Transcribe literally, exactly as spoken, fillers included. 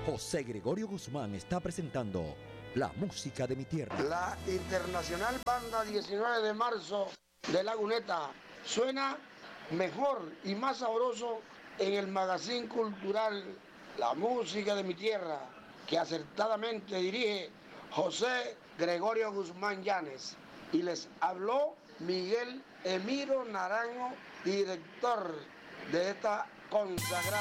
José Gregorio Guzmán está presentando la música de mi tierra. La Internacional Banda diecinueve de marzo de Laguneta suena mejor y más sabroso en el magazine cultural La Música de mi Tierra, que acertadamente dirige José Gregorio Guzmán Llanes. Y les habló Miguel Emiro Naranjo, director de esta consagrada